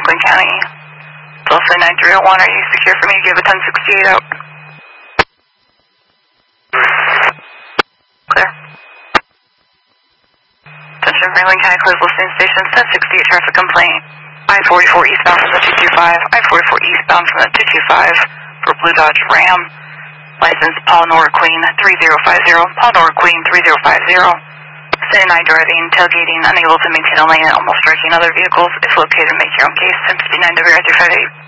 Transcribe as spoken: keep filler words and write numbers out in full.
Franklin County. Tulsa nine three oh one, are you secure for me to give a ten sixty-eight out? Clear. Attention Franklin County, close listening station, ten sixty-eight traffic complaint. I forty-four eastbound from the two two five, I forty-four eastbound from the two two five for Blue Dodge Ram. License Paul Nora Queen three zero five zero, Paul Nora Queen three zero five zero. seventy-nine driving, tailgating, unable to maintain a lane, almost striking other vehicles. If located, make your own case. ten fifty-nine W R three five eight.